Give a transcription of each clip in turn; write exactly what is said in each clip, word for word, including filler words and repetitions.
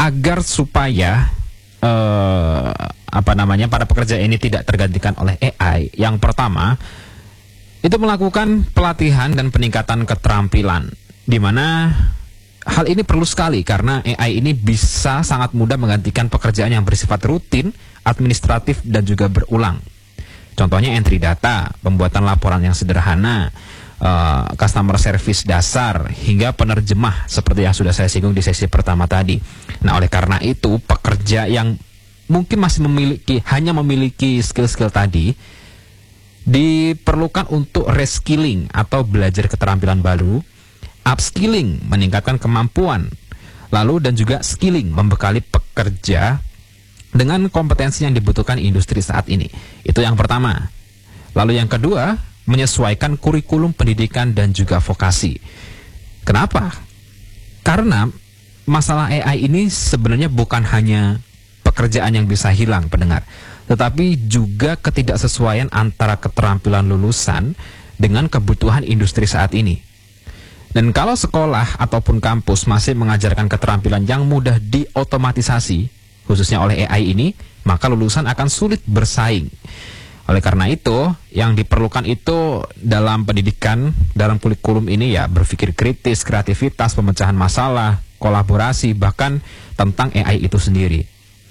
agar supaya uh, apa namanya para pekerja ini tidak tergantikan oleh A I, yang pertama itu melakukan pelatihan dan peningkatan keterampilan, di mana hal ini perlu sekali karena A I ini bisa sangat mudah menggantikan pekerjaan yang bersifat rutin, administratif, dan juga berulang. Contohnya entry data, pembuatan laporan yang sederhana, uh, customer service dasar, hingga penerjemah seperti yang sudah saya singgung di sesi pertama tadi. Nah, oleh karena itu pekerja yang mungkin masih memiliki hanya memiliki skill-skill tadi diperlukan untuk reskilling atau belajar keterampilan baru, upskilling meningkatkan kemampuan, lalu dan juga skilling membekali pekerja dengan kompetensi yang dibutuhkan industri saat ini. Itu yang pertama. Lalu yang kedua, menyesuaikan kurikulum pendidikan dan juga vokasi. Kenapa? Karena masalah A I ini sebenarnya bukan hanya pekerjaan yang bisa hilang, pendengar, tetapi juga ketidaksesuaian antara keterampilan lulusan dengan kebutuhan industri saat ini. Dan kalau sekolah ataupun kampus masih mengajarkan keterampilan yang mudah diotomatisasi, khususnya oleh A I ini, maka lulusan akan sulit bersaing. Oleh karena itu, yang diperlukan itu dalam pendidikan, dalam kurikulum ini ya berpikir kritis, kreativitas, pemecahan masalah, kolaborasi, bahkan tentang A I itu sendiri.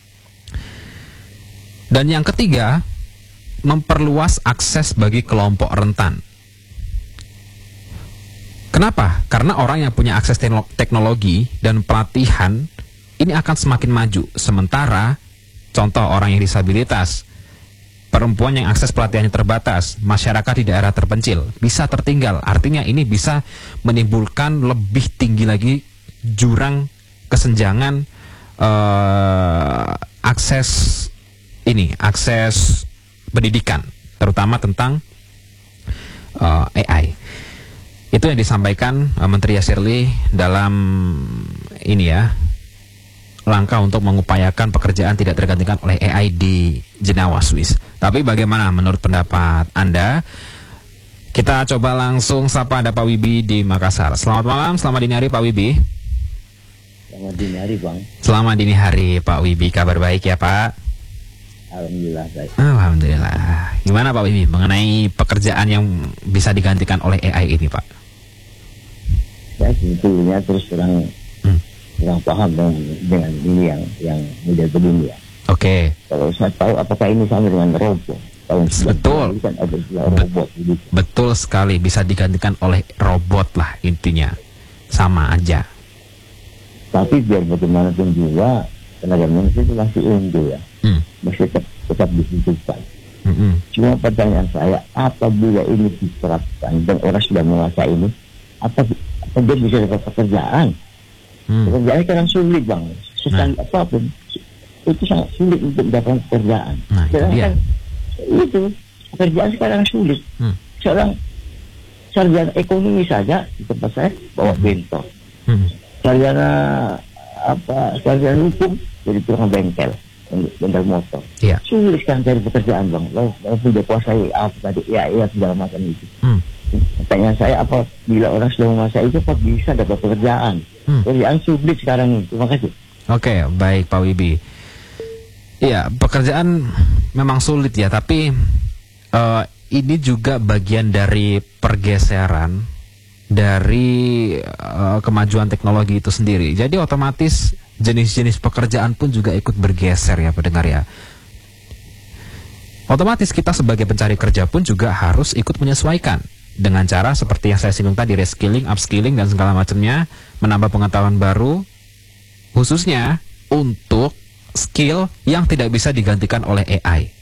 Dan yang ketiga, memperluas akses bagi kelompok rentan. Kenapa? Karena orang yang punya akses teknologi dan pelatihan ini akan semakin maju. Sementara, contoh orang yang disabilitas, perempuan yang akses pelatihannya terbatas, masyarakat di daerah terpencil, bisa tertinggal. Artinya ini bisa menimbulkan lebih tinggi lagi jurang kesenjangan uh, akses ini, akses pendidikan, terutama tentang uh, A I. Itu yang disampaikan uh, Menteri Yasirli dalam ini ya, langkah untuk mengupayakan pekerjaan tidak tergantikan oleh A I di Jenewa, Swiss. Tapi bagaimana menurut pendapat Anda? Kita coba langsung sapa ada Pak Wibi di Makassar. Selamat malam, selamat dini hari Pak Wibi. Selamat dini hari Bang. Selamat dini hari Pak Wibi, kabar baik ya Pak? Alhamdulillah baik. Alhamdulillah. Gimana Pak Wibi mengenai pekerjaan yang bisa digantikan oleh A I ini Pak? Saya sebetulnya terus terang hmm. kurang paham dengan, dengan ini yang yang model begini ya. Oke. Okay. Kalau saya tahu apakah ini sama dengan robot? Tahun betul. Kan ada istilah robot gitu. Betul sekali, bisa digantikan oleh robot lah intinya. Sama aja. Tapi biar bagaimanapun juga tenaga manusia itu masih unggul ya. Hmm. Masih tetap, tetap dibutuhkan. Hmm. Cuma pertanyaan saya, apabila ini diterapkan dan orang sudah menguasai ini, apa, apa dia bisa dapat pekerjaan? Hmm. Pekerjaan kan sulit Bang. Susah nah. apapun itu sangat sulit untuk mendapatkan pekerjaan. Nah, itu dia. Kan, itu pekerjaan sekarang sulit. Hmm. Seorang sarjana ekonomi saja di tempat saya bawa hmm. bentor. Hmm. Sarjana apa? Sarjana hukum jadi tukang bengkel. Bengkel motor. Iya. Sulit kan cari pekerjaan Bang. Kalau sudah kuasai apa tadi ya ya segala macam itu. Hmm. Pertanyaan saya, apa bila orang sudah menguasai itu apa bisa dapat pekerjaan? Hmm. Pekerjaan sulit sekarang ini. Terima kasih. Oke, baik Pak Wibi. Iya, pekerjaan memang sulit ya, tapi uh, ini juga bagian dari pergeseran dari uh, kemajuan teknologi itu sendiri. Jadi otomatis jenis-jenis pekerjaan pun juga ikut bergeser ya pendengar ya. Otomatis kita sebagai pencari kerja pun juga harus ikut menyesuaikan dengan cara seperti yang saya singgung tadi, reskilling, upskilling dan segala macamnya, menambah pengetahuan baru khususnya untuk skill yang tidak bisa digantikan oleh A I.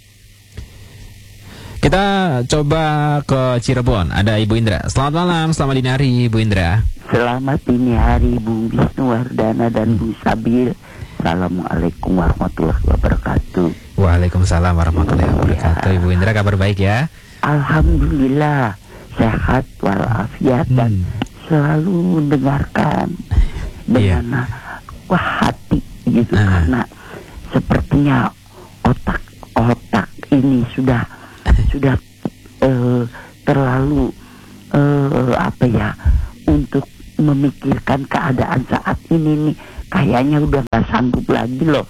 Kita coba ke Cirebon, ada Ibu Indra. Selamat malam, selamat dini hari Ibu Indra. Selamat dini hari Bung Wisnu Wardana dan Bu Sabil. Assalamualaikum warahmatullahi wabarakatuh. Waalaikumsalam warahmatullahi wabarakatuh. Ya. Ibu Indra kabar baik ya? Alhamdulillah sehat walafiat hmm. dan selalu mendengarkan dengan wah hati gitu uh. karena sepertinya otak-otak ini sudah sudah uh, terlalu uh, apa ya untuk memikirkan keadaan saat ini nih kayaknya udah nggak sanggup lagi loh.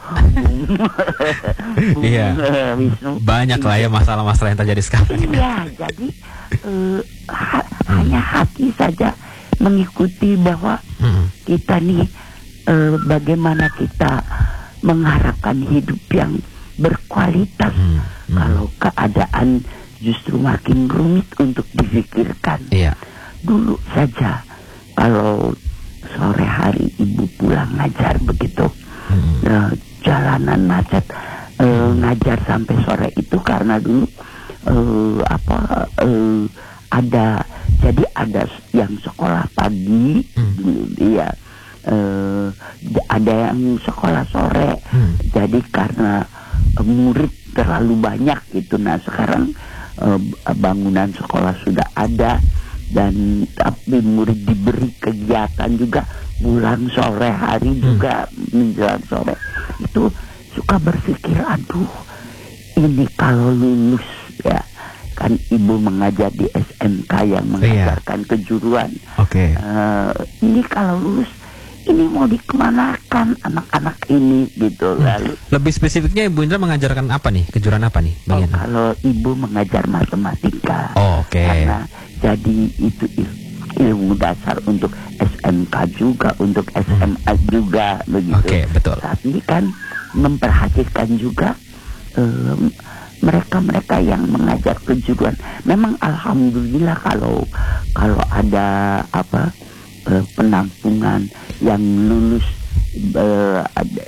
Iya. Wisnu. Banyak lah ya masalah-masalah yang terjadi sekarang. Iya, jadi uh, ha- hmm. hanya hati saja mengikuti bahwa hmm. kita nih uh, bagaimana kita mengharapkan hidup yang berkualitas. Hmm. Hmm. Kalau keadaan justru makin rumit untuk difikirkan. Iya. Dulu saja kalau sore hari ibu pulang ngajar begitu, hmm. uh, jalanan macet, uh, hmm. ngajar sampai sore itu karena dulu uh, apa uh, ada jadi ada yang sekolah pagi, hmm. ya uh, ada yang sekolah sore, hmm. jadi karena uh, murid terlalu banyak gitu. Nah sekarang uh, bangunan sekolah sudah ada dan tapi murid diberi kegiatan juga pulang sore hari hmm. juga menjelang sore. Itu suka berpikir, aduh ini kalau lulus ya, kan ibu mengajar di S M K yang mengajarkan yeah. kejuruan. Oke. Okay. Uh, ini kalau lulus ini mau dikemanakan anak-anak ini gitu. Hmm. Lalu lebih spesifiknya Ibu Indra mengajarkan apa nih, kejuruan apa nih? Oh, kalau ibu mengajar matematika. Oh, oke. Okay. Karena jadi itu ilmu dasar untuk S M K juga, untuk S M A hmm. juga begitu. Oke, okay, betul. Tapi kan memperhatikan juga um, mereka-mereka yang mengajar kejuruan. Memang alhamdulillah kalau kalau ada apa uh, penampungan yang lulus uh, ada,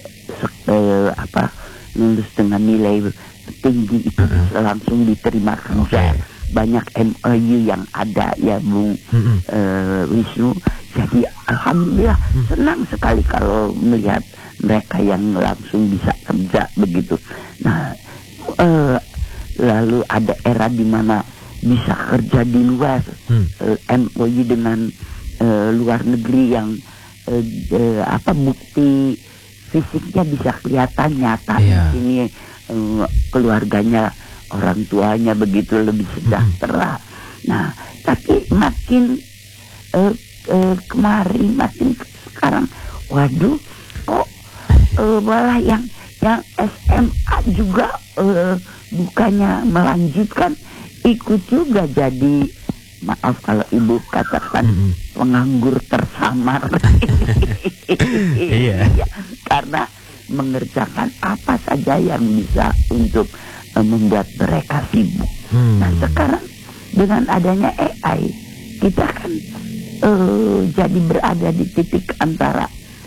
uh, apa lulus dengan nilai tinggi itu uh-huh. langsung diterima kerja. Okay. Banyak M O U yang ada ya Bung uh-huh. uh, Wisnu. Jadi alhamdulillah uh-huh. senang sekali kalau melihat mereka yang langsung bisa kerja begitu. Nah uh, lalu ada era di mana bisa kerja di luar, uh-huh. uh, M O U dengan uh, luar negeri yang Uh, uh, apa bukti fisiknya bisa kelihatan nyata. Yeah. Di sini uh, keluarganya, orang tuanya begitu lebih sejahtera. Mm-hmm. Nah, tapi makin uh, uh, kemarin, makin sekarang, waduh, kok uh, malah yang yang S M A juga uh, bukannya melanjutkan, ikut juga jadi, maaf kalau ibu katakan mm-hmm. penganggur tersamar. Iya. Ya, karena mengerjakan apa saja yang bisa untuk uh, membuat mereka sibuk. Hmm. Nah sekarang dengan adanya A I kita kan uh, jadi berada di titik antara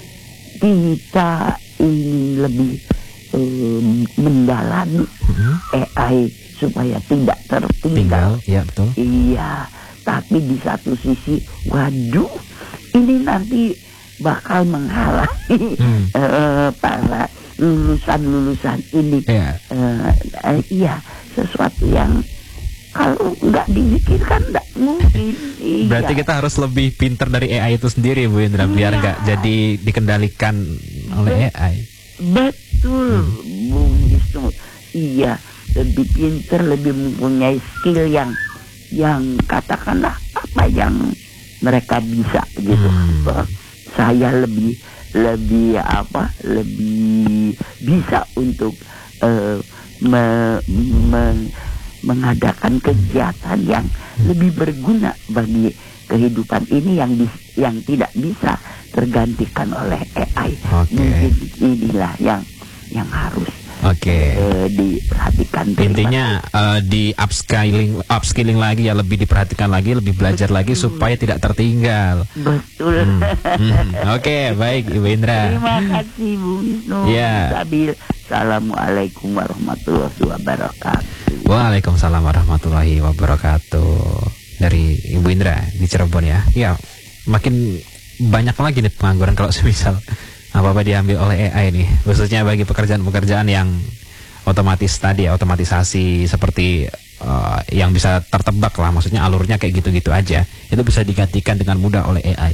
kita ingin lebih uh, mendalami hmm. A I supaya tidak tertinggal. Tinggal, ya betul. Iya. Tapi di satu sisi, waduh, ini nanti bakal menghalangi hmm. uh, para lulusan-lulusan ini. Yeah. Uh, uh, iya, sesuatu yang kalau nggak dipikirkan nggak mungkin. Berarti iya. kita harus lebih pintar dari A I itu sendiri, Bu Indra, biar nggak iya. jadi dikendalikan oleh A I. Betul, hmm. Bung Wisnu. Iya, lebih pintar, lebih mempunyai skill yang yang katakanlah apa yang mereka bisa gitu. Hmm. Saya lebih lebih apa lebih bisa untuk uh, me, me, mengadakan kegiatan yang hmm. lebih berguna bagi kehidupan ini yang di, yang tidak bisa tergantikan oleh A I. Okay. Mungkin inilah yang yang harus Oke. Okay. Uh, diperhatikan. Intinya uh, di upskilling, upskilling lagi ya, lebih diperhatikan lagi, lebih belajar Betul. lagi supaya tidak tertinggal. Betul. Hmm. Hmm. Oke, okay, baik Ibu Indra. Terima kasih Bu Wisnu. Yeah. Sabil. Assalamualaikum warahmatullahi wabarakatuh. Waalaikumsalam warahmatullahi wabarakatuh. Dari Ibu Indra di Cirebon ya. Ya, makin banyak lagi nih pengangguran kalau semisal apa-apa diambil oleh A I nih, khususnya bagi pekerjaan-pekerjaan yang otomatis tadi ya, otomatisasi seperti uh, yang bisa tertebak lah, maksudnya alurnya kayak gitu-gitu aja, itu bisa digantikan dengan mudah oleh A I.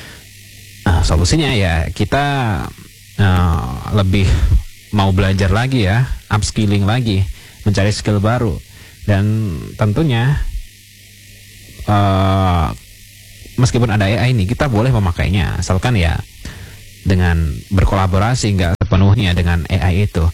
Nah, solusinya ya kita uh, lebih mau belajar lagi ya, upskilling lagi, mencari skill baru, dan tentunya uh, meskipun ada A I ini kita boleh memakainya, asalkan ya dengan berkolaborasi, nggak sepenuhnya dengan A I itu.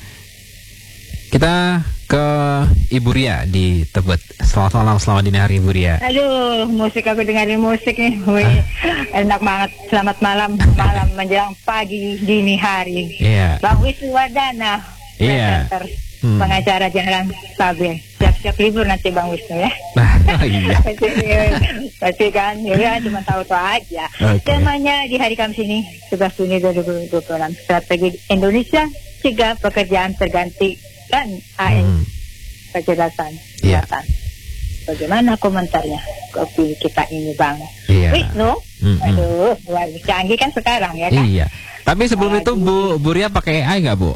Kita ke Ibu Ria di Tebet. Selamat malam, selamat dini hari Ibu Ria. Aduh, musik aku dengerin musik nih. Wih, ah. Enak banget. Selamat malam, malam menjelang pagi dini hari. Iya. Bang Wisnu Wardana, Iya. presenter, Hmm. pengacara Jalan Stabil. Siap-siap libur nanti Bang Wisnu ya. Oh, iya. pasti, pasti kan, ya cuma tahu-tahu aja. Okay. Temanya di hari Kamis ini, sebelas Juni dua ribu dua puluh enam, strategi Indonesia cegah pekerjaan terganti kan A I, hmm. kecerdasan yeah. buatan. Bagaimana komentarnya kopi kita ini Bang yeah. Wisnu? Mm-hmm. Aduh, luar canggih kan sekarang ya kan? Iya. Tapi sebelum Lagi. itu Bu Bu Ria pakai A I nggak Bu?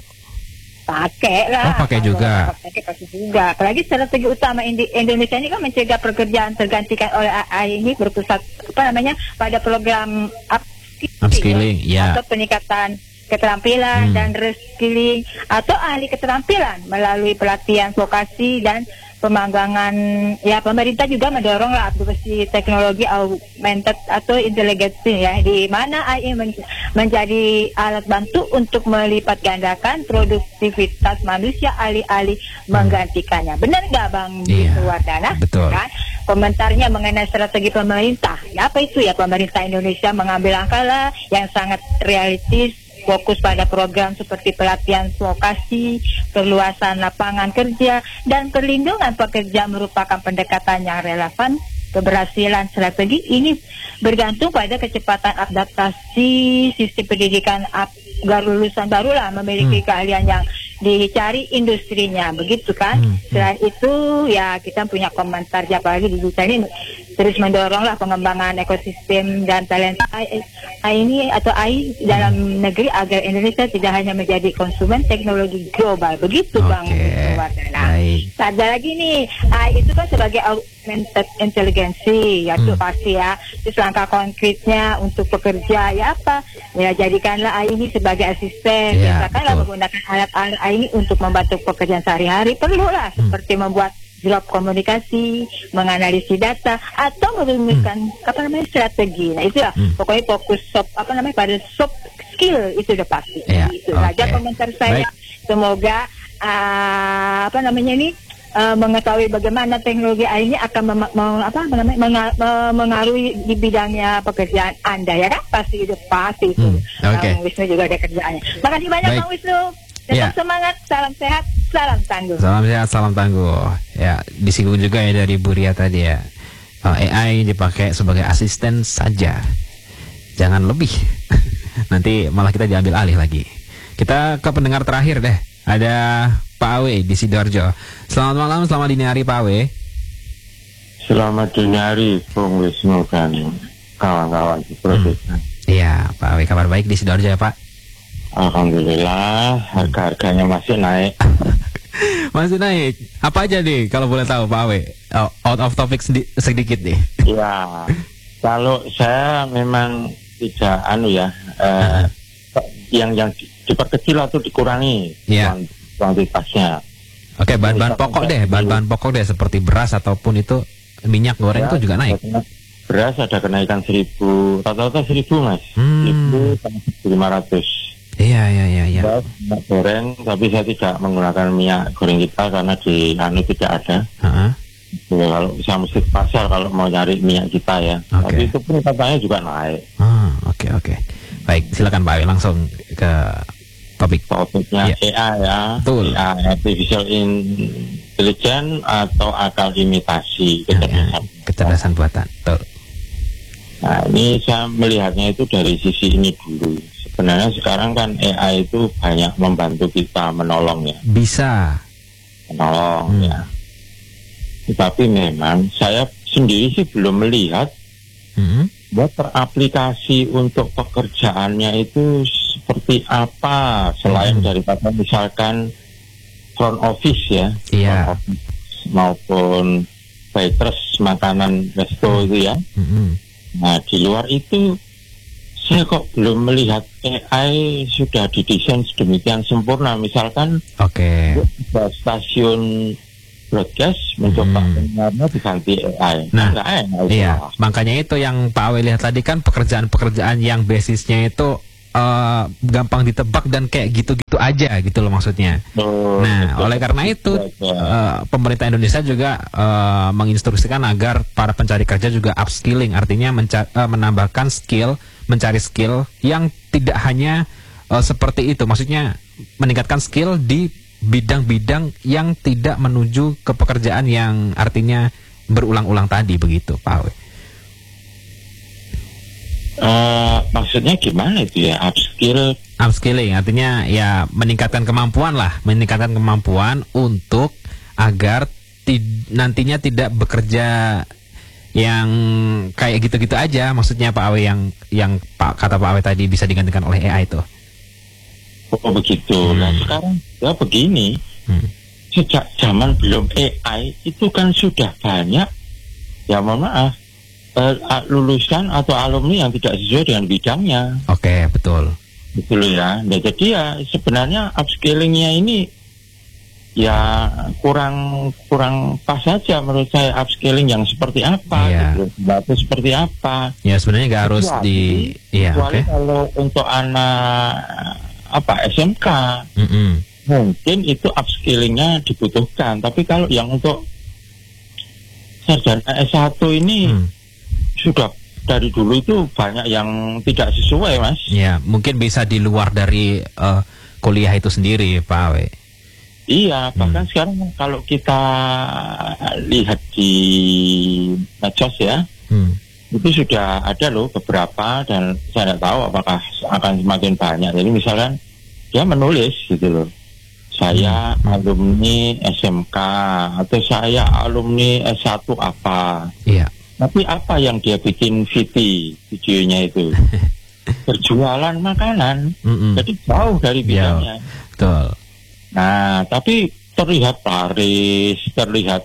Pakai lah. Oh, pakai juga. Pakai pakai juga. Apalagi strategi utama Indi- Indonesia ini kan mencegah pekerjaan tergantikan oleh A I ini berpusat apa namanya pada program upskilling, upskilling ya. atau peningkatan keterampilan hmm. dan reskilling atau ahli keterampilan melalui pelatihan vokasi dan pemagangan. Ya, pemerintah juga mendorong lah aplikasi teknologi augmented atau inteligensi ya, di mana A I men- menjadi alat bantu untuk melipat gandakan produktivitas manusia alih-alih hmm. menggantikannya. Benar nggak Bang Wisnu Wardana? Betul. Kan? Komentarnya mengenai strategi pemerintah. Ya, apa itu ya, pemerintah Indonesia mengambil langkah lah yang sangat realistis, fokus pada program seperti pelatihan vokasi, perluasan lapangan kerja, dan perlindungan pekerja merupakan pendekatan yang relevan. Keberhasilan strategi ini bergantung pada kecepatan adaptasi sistem pendidikan agar lulusan barulah memiliki hmm. keahlian yang dicari industrinya, begitu kan? Hmm. Selain itu, ya kita punya komentar, apalagi di digital ini terus mendoronglah pengembangan ekosistem dan talenta A I ini atau A I dalam negeri agar Indonesia tidak hanya menjadi konsumen teknologi global, begitu okay. Bang Wardana. Ada lagi nih, A I itu kan sebagai augmented intelligency, ya itu hmm. pasti ya. Terus langkah konkretnya untuk pekerja ya apa? Ya jadikanlah A I ini sebagai asisten, yeah, misalkanlah menggunakan alat-alat A I ini untuk membantu pekerjaan sehari-hari, perlulah hmm. seperti membuat job komunikasi, menganalisis data, atau merumuskan hmm. apa namanya strategi. Nah itu lah, hmm. pokoknya fokus soft, apa namanya pada soft skill itu udah pasti. Yeah, itu okay. saja komentar saya. Baik. Semoga uh, apa namanya ini uh, mengetahui bagaimana teknologi A I ini akan mem- mem- apa namanya menga- mengaruhi di bidangnya pekerjaan Anda ya kan? Pasti itu pasti itu. Hmm. Okay. Bang Wisnu juga ada kerjaannya. Makasih banyak Baik. Bang Wisnu. Tetap yeah. semangat, salam sehat, salam tangguh. Salam sehat, salam tangguh. Ya, disinggung juga ya dari Bu Ria tadi ya. A I dipakai sebagai asisten saja, jangan lebih. Nanti malah kita diambil alih lagi. Kita ke pendengar terakhir deh. Ada Pak Awe di Sidoarjo. Selamat malam, selamat dini hari Pak Awe. Selamat dini hari Bung Wisnu dan kawan-kawan di Prodekan. Iya, hmm. Pak Awe, kabar baik di Sidoarjo ya Pak? Alhamdulillah, harga-harganya masih naik. Masih naik. Apa aja nih kalau boleh tahu Pak Awe? Oh, out of topic sedi- sedikit nih. Ya, kalau saya memang tidak anu ya, eh, yang yang diperkecil atau dikurangi yeah. kuantitasnya. Oke, okay, bahan-bahan pokok deh, bahan-bahan pokok deh seperti beras ataupun itu minyak goreng ya, itu juga naik. Beras ada kenaikan seribu, rata-rata seribu mas, hmm. seribu lima ratus. Iya iya iya. iya. Minyak goreng, tapi saya tidak menggunakan minyak goreng kita karena di anu tidak ada. Uh-huh. Ya, kalau saya mesti ke pasar kalau mau nyari minyak kita ya. Okay. Tapi itu pun katanya juga naik. Ah, oke okay, oke. Okay. Baik, silakan Pak Awi langsung ke topik. Topiknya yeah. A I ya. Betul. A I, artificial intelligence atau akal imitasi kecerdasan. Ya, kecerdasan buatan. Betul. Nah, ini saya melihatnya itu dari sisi ini dulu. Sebenarnya sekarang kan A I itu banyak membantu kita, menolong ya. Bisa. Menolong hmm. ya. Tetapi memang saya sendiri sih belum melihat hmm. bahwa teraplikasi untuk pekerjaannya itu seperti apa selain hmm. daripada misalkan front office ya, yeah. front office, maupun waitress makanan resto hmm. itu ya. Hmm. Nah di luar itu saya kok belum melihat A I sudah didesain sedemikian sempurna. Misalkan okay. stasiun broadcast mencoba hmm. penyiarnya diganti A I. Nah, nah iya, makanya itu yang Pak Awe lihat tadi kan pekerjaan-pekerjaan yang basisnya itu uh, gampang ditebak dan kayak gitu-gitu aja gitu loh maksudnya. Oh, nah, betul, oleh karena itu uh, pemerintah Indonesia juga uh, menginstruksikan agar para pencari kerja juga upskilling, artinya menca- uh, menambahkan skill, mencari skill yang tidak hanya uh, seperti itu, maksudnya meningkatkan skill di bidang-bidang yang tidak menuju ke pekerjaan yang artinya berulang-ulang tadi, begitu Pak Awe. Uh, maksudnya gimana itu ya, upskill? Upskilling artinya ya meningkatkan kemampuan lah, meningkatkan kemampuan untuk agar ti- nantinya tidak bekerja yang kayak gitu-gitu aja, maksudnya Pak Awe, yang yang Pak kata Pak Awe tadi bisa digantikan oleh A I itu. Oh begitu. Hmm. Nah sekarang ya begini, hmm. sejak zaman belum A I itu kan sudah banyak, ya mohon maaf, Uh, lulusan atau alumni yang tidak sesuai dengan bidangnya. Oke, betul. Betul ya. Nah, jadi ya sebenarnya upskillingnya ini ya kurang kurang pas saja menurut saya, upskilling yang seperti apa, iya. gitu. Batu seperti apa. Ya sebenarnya nggak harus di. Iya, oke. Okay. Kalau untuk anak apa S M K, mm-hmm. mungkin itu upskillingnya dibutuhkan. Tapi kalau yang untuk sarjana S satu ini hmm. sudah dari dulu itu banyak yang tidak sesuai, Mas. Ya, mungkin bisa di luar dari uh, kuliah itu sendiri, Pak Awe. Iya, bahkan hmm. sekarang kalau kita lihat di medsos ya, hmm. itu sudah ada loh beberapa, dan saya tidak tahu apakah akan semakin banyak. Jadi misalkan dia menulis gitu loh, saya hmm. alumni S M K atau saya alumni S satu apa. Iya. Tapi apa yang dia bikin V T videonya itu? Berjualan makanan. Mm-mm. Jadi jauh dari bidangnya. Betul. Nah, tapi terlihat laris, terlihat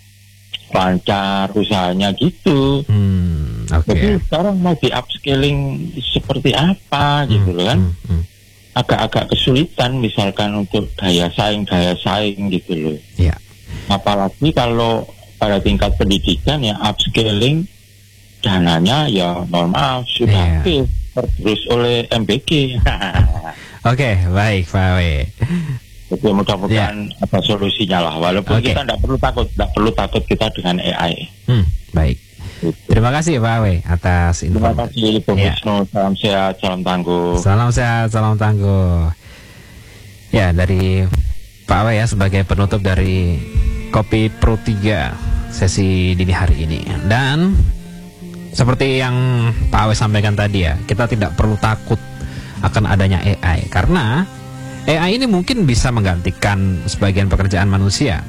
lancar usahanya gitu. Hmm, okay. Jadi sekarang mau di upskilling seperti apa gitu loh kan? Mm, mm. Agak-agak kesulitan misalkan untuk daya saing, daya saing gitu loh. Iya. Apalagi kalau pada tingkat pendidikan ya upskilling dananya ya mohon maaf sudah yeah. habis terus oleh M B G. Oke, okay, baik Pak Awe. Jadi mudah-mudahan yeah. ada solusinya lah, walaupun okay. kita tidak perlu takut, tidak perlu takut kita dengan A I. Hmm, baik. Gitu. Terima kasih Pak Awe atas informasi. Terima kasih Bung yeah. Wisnu, salam sehat, salam tangguh. Salam sehat, salam tangguh. Ya, dari Pak Awe ya sebagai penutup dari Kopi Pro tiga sesi dini hari ini. Dan seperti yang Pak Awe sampaikan tadi ya, kita tidak perlu takut akan adanya A I, karena A I ini mungkin bisa menggantikan sebagian pekerjaan manusia.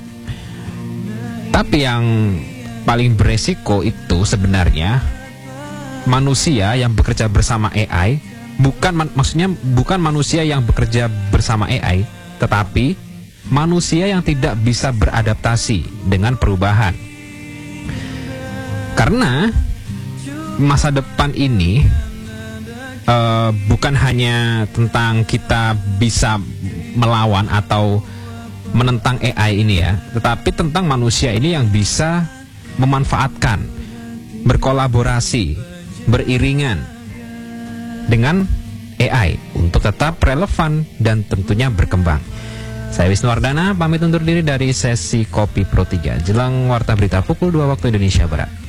Tapi yang paling beresiko itu sebenarnya manusia yang bekerja bersama A I, bukan man, maksudnya bukan manusia yang bekerja bersama A I, tetapi manusia yang tidak bisa beradaptasi dengan perubahan. Karena masa depan ini uh, bukan hanya tentang kita bisa melawan atau menentang A I ini ya, tetapi tentang manusia ini yang bisa memanfaatkan, berkolaborasi, beriringan dengan A I untuk tetap relevan dan tentunya berkembang. Saya Wisnu Wardana, pamit undur diri dari sesi Kopi Pro tiga. Jelang warta berita pukul dua waktu Indonesia Barat.